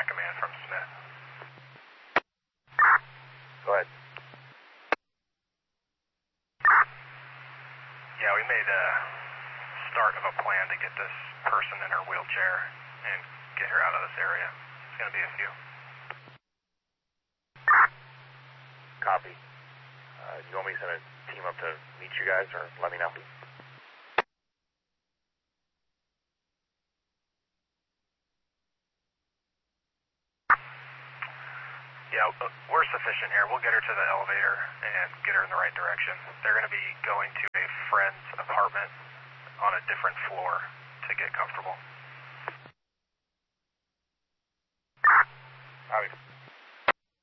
TAC command from Smith. Go ahead. Yeah, we made a start of a plan to get this person in her wheelchair and get her out of this area. It's going to be a few. Copy. Do you want me to send a team up to meet you guys, or let me know? Yeah, we're sufficient here. We'll get her to the elevator and get her in the right direction. They're going to be going to a friend's apartment on a different floor to get comfortable. Copy.